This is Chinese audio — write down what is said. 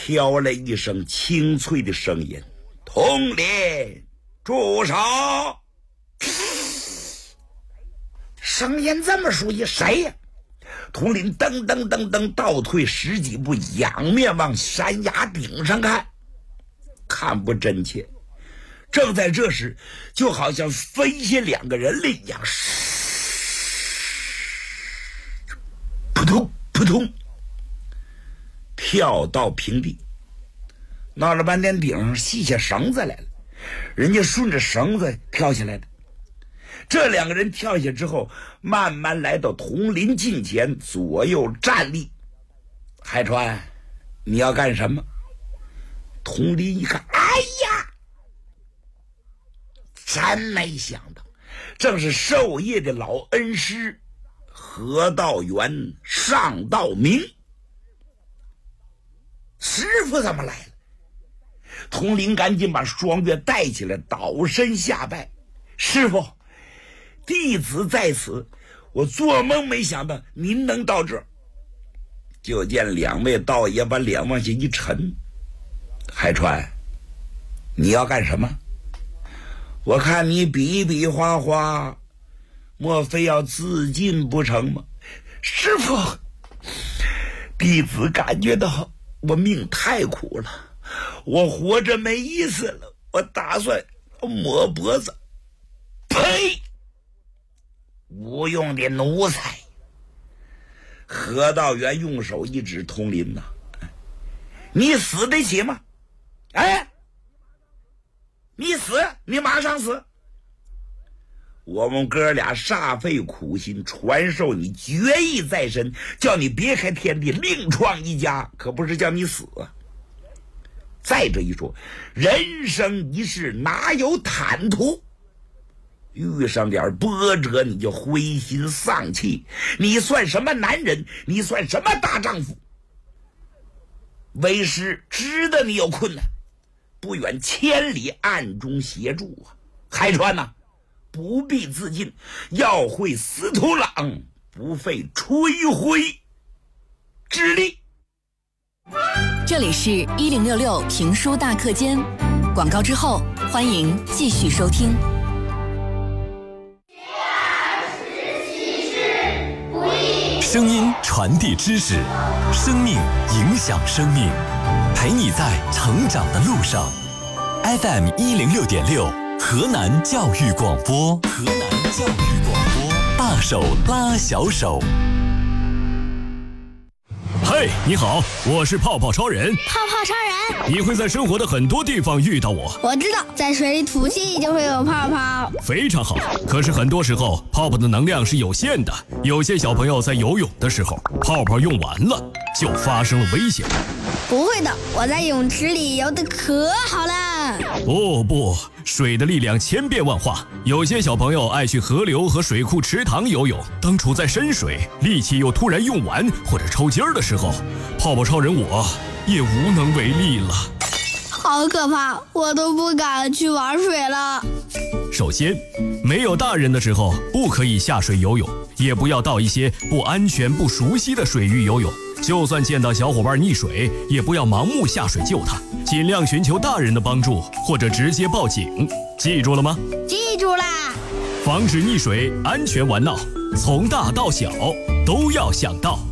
飘了一声清脆的声音：“统领，住手！”声音这么熟悉，谁呀？统领噔噔噔噔倒退10几步，仰面往山崖顶上看，看不真切。正在这时，就好像飞下2个人类一样，扑通扑通跳到平地。闹了半天，顶上系下绳子来了，人家顺着绳子跳下来的。这2个人跳下之后，慢慢来到统领近前，左右站立。海川，你要干什么？统领一看，哎呀，真没想到，正是授业的老恩师何道元、尚道明。师傅怎么来了？统领赶紧把双月带起来，倒身下拜。师傅，弟子在此，我做梦没想到您能到这儿。就见2位道爷把脸往下一沉。海川，你要干什么？我看你比比划划，莫非要自尽不成吗？师傅，弟子感觉到我命太苦了，我活着没意思了，我打算抹脖子。呸！无用的奴才！何道元用手一指统领呐，你死得起吗？哎，你死，你马上死！我们哥俩煞费苦心传授你绝艺在身，叫你别开天地，另创一家，可不是叫你死啊！再这一说，人生一世哪有坦途？遇上点波折你就灰心丧气，你算什么男人？你算什么大丈夫？为师知道你有困难，不远千里暗中协助啊！海川呐，不必自尽，要会司徒郎，不费吹灰之力。 这里是1066评书大课间，广告之后欢迎继续收听。 声音传递知识，生命影响生命，陪你在成长的路上。FM 106.6，河南教育广播，河南教育广播，大手拉小手。 嘿，你好，我是泡泡超人。 泡泡超人， 你会在生活的很多地方遇到我。 我知道，在水里吐气就会有泡泡。 非常好，可是很多时候泡泡的能量是有限的，有些小朋友在游泳的时候，泡泡用完了，就发生了危险。 不会的，我在泳池里游得可好了。 哦不，水的力量千变万化，有些小朋友爱去河流和水库池塘游泳，当处在深水，力气又突然用完或者抽筋儿的时候，泡泡超人我也无能为力了。 好可怕，我都不敢去玩水了。 首先，没有大人的时候不可以下水游泳，也不要到一些不安全不熟悉的水域游泳。就算见到小伙伴溺水，也不要盲目下水救他，尽量寻求大人的帮助，或者直接报警。记住了吗？ 记住啦！ 防止溺水，安全玩闹，从大到小都要想到。